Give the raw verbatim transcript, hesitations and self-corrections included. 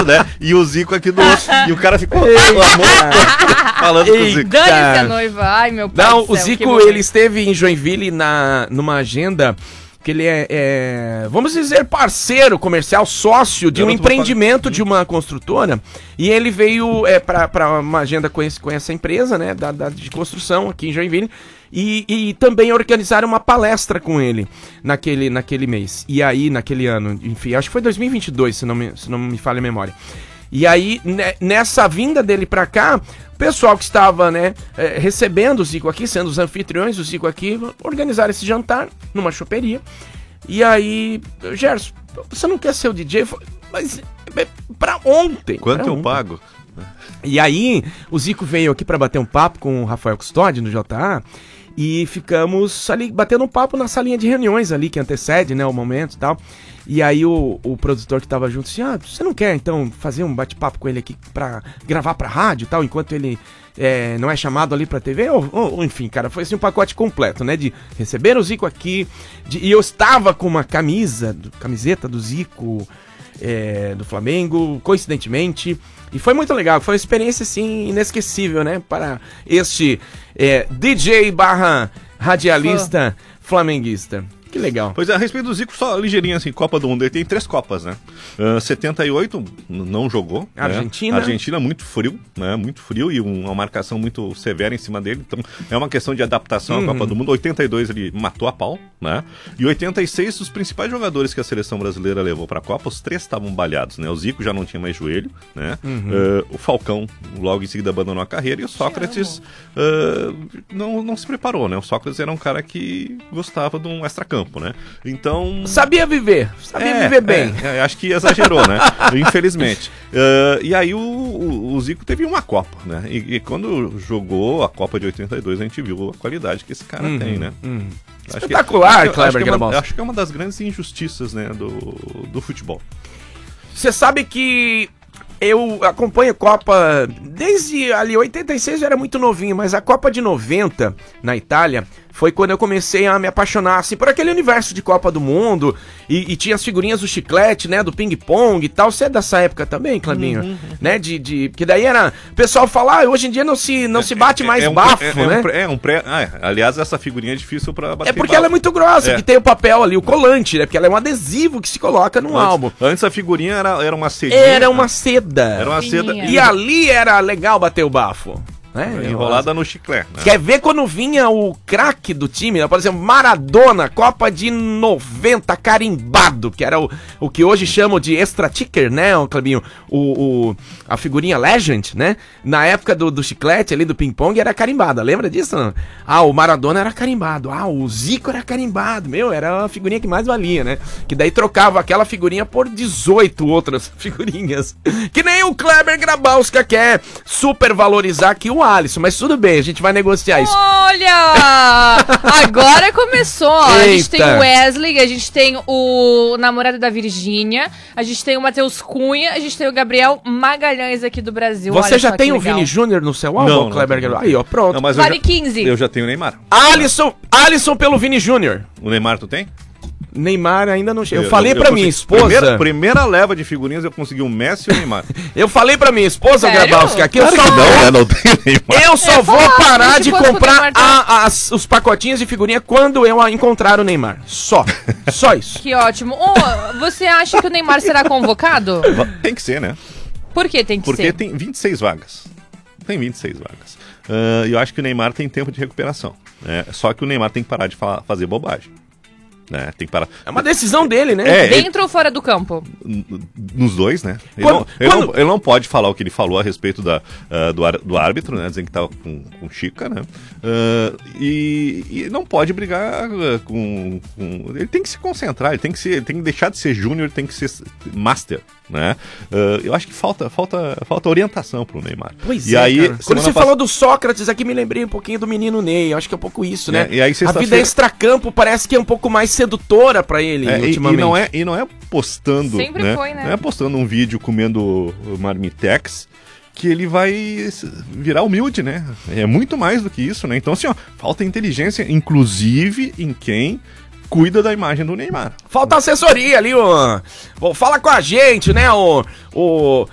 lado, né? E o Zico aqui do outro. E o cara ficou falando com o Zico. Dane-se a noiva. Ai, meu pai Não, do o céu, Zico, ele esteve em Joinville na, numa agenda que ele é, é, vamos dizer, parceiro comercial, sócio de um empreendimento de uma construtora. E ele veio é, para uma agenda com, esse, com essa empresa, né, da, da, de construção aqui em Joinville. E, e também organizaram uma palestra com ele naquele, naquele mês. E aí, naquele ano, enfim, acho que foi dois mil e vinte e dois, se não me, se não me falha a memória. E aí, nessa vinda dele pra cá, o pessoal que estava, né, recebendo o Zico aqui, sendo os anfitriões do Zico aqui, organizaram esse jantar numa choperia. E aí, Gerson, você não quer ser o D J? Mas pra ontem. Quanto pra eu ontem. pago? E aí, o Zico veio aqui pra bater um papo com o Rafael Custódio no J A. E ficamos ali batendo um papo na salinha de reuniões ali, que antecede, né, o momento e tal. E aí o, o produtor que tava junto disse, ah, você não quer então fazer um bate-papo com ele aqui pra gravar pra rádio e tal, enquanto ele é, não é chamado ali pra T V? Ou, ou, enfim, cara, foi assim um pacote completo, né, de receber o Zico aqui, de, e eu estava com uma camisa, do, camiseta do Zico, é, do Flamengo, coincidentemente, e foi muito legal, foi uma experiência, assim, inesquecível, né, para este é, D J barra radialista flamenguista. Que legal. Pois é, a respeito do Zico, só ligeirinho assim, Copa do Mundo, ele tem três Copas, né? Uh, setenta e oito não jogou. Argentina. Né? Argentina muito frio, né? Muito frio e uma marcação muito severa em cima dele. Então é uma questão de adaptação uhum. à Copa do Mundo. oitenta e dois ele matou a pau, né? E oitenta e seis, os principais jogadores que a seleção brasileira levou pra Copa, os três estavam baleados, né? O Zico já não tinha mais joelho, né? Uhum. Uh, o Falcão logo em seguida abandonou a carreira e o Sócrates uh, não, não se preparou, né? O Sócrates era um cara que gostava de um extracampo, né? Então... Sabia viver, sabia é, viver bem. É, é, acho que exagerou, né? Infelizmente. Uh, e aí o, o, o Zico teve uma Copa, né? E, e quando jogou a Copa de oitenta e dois, a gente viu a qualidade que esse cara uhum, tem, né? Uhum. Acho Espetacular, que, Kleber Grabowski. Acho que é uma das grandes injustiças, né, do, do futebol. Você sabe que eu acompanho a Copa desde ali, oitenta e seis eu era muito novinho, mas a Copa de noventa na Itália foi quando eu comecei a me apaixonar, assim, por aquele universo de Copa do Mundo, e, e tinha as figurinhas do chiclete, né, do ping-pong e tal. Você é dessa época também, Clabinho? Uhum. Né, de, de... Que daí era... O pessoal fala, ah, hoje em dia não se, não é, se bate é, mais é um, bafo, é, né? É um pré... É um pré ah, aliás, essa figurinha é difícil pra bater É porque bafo. ela é muito grossa, é. que tem o papel ali, o colante, né? Porque ela é um adesivo que se coloca no antes, álbum. Antes a figurinha era, era uma sedinha. Era uma seda. Era uma seda. E ali era legal bater o bafo. Né? Enrolada no chiclete. Né? Quer ver quando vinha o craque do time, né? Por exemplo, Maradona, Copa de noventa, carimbado, que era o, o que hoje chamam de extra ticker, né, o Clebinho? O, o, a figurinha Legend, né? Na época do, do chiclete ali, do ping-pong, era carimbada, lembra disso? Não? Ah, o Maradona era carimbado, ah, o Zico era carimbado, meu, era a figurinha que mais valia, né? Que daí trocava aquela figurinha por dezoito outras figurinhas. Que nem o Kleber Grabowski quer supervalorizar aqui o Alisson, mas tudo bem, a gente vai negociar isso. Olha! Agora começou, ó. A gente tem o Wesley, a gente tem o namorado da Virgínia, a gente tem o Matheus Cunha, a gente tem o Gabriel Magalhães aqui do Brasil. Você Olha já tem o legal. Vini Júnior no seu álbum, não, Kleber? Não, não. Aí, ó, pronto. Não, mas vale eu já, quinze. Eu já tenho o Neymar. Alisson, Alisson pelo Vini Júnior. O Neymar tu tem? Neymar ainda não chega. Eu, eu falei eu, eu pra consegui, minha esposa... Primeira, primeira leva de figurinhas eu consegui o Messi e o Neymar. Eu falei pra minha esposa, Grabowski, aqui eu claro só não, vou... né? Não tem Neymar. Eu só eu vou falar, parar de comprar tá... a, as, os pacotinhos de figurinha quando eu encontrar o Neymar. Só. Só isso. Que ótimo. Oh, você acha que o Neymar será convocado? Tem que ser, né? Por que tem que Porque ser? Porque tem vinte e seis vagas. Tem vinte e seis vagas. E uh, eu acho que o Neymar tem tempo de recuperação. Né? Só que o Neymar tem que parar de falar, fazer bobagem. Né? Tem que parar. É uma decisão dele, né? É, Dentro ele... ou fora do campo? Nos dois, né? Ele, quando, não, ele, quando... não, ele não pode falar o que ele falou a respeito da, uh, do, ar, do árbitro, né? Dizendo que tava com, com Chica, né? Uh, e, e não pode brigar uh, com, com... Ele tem que se concentrar, ele tem que, ser, ele tem que deixar de ser júnior, ele tem que ser master, né? Uh, eu acho que falta, falta, falta orientação pro Neymar. Pois e é, aí, quando você pass... falou do Sócrates, aqui me lembrei um pouquinho do menino Ney. Eu acho que é um pouco isso, né? É, e aí, a vida extracampo parece que é um pouco mais sedutora pra ele, é, ultimamente. E, e, não é, e não é postando, Sempre né? foi, né? Não é postando um vídeo comendo marmitex que ele vai virar humilde, né? É muito mais do que isso, né? Então, assim, ó, falta inteligência, inclusive em quem cuida da imagem do Neymar. Falta assessoria ali, ó. Bom, fala com a gente, né? O, o